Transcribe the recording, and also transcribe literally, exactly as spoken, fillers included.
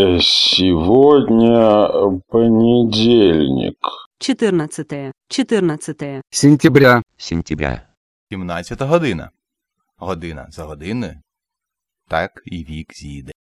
Э, Сегодня понедельник. четырнадцатое. четырнадцатое. Сентября. Сентября. сімнадцята година. Година за годиною. Так і вік зійде.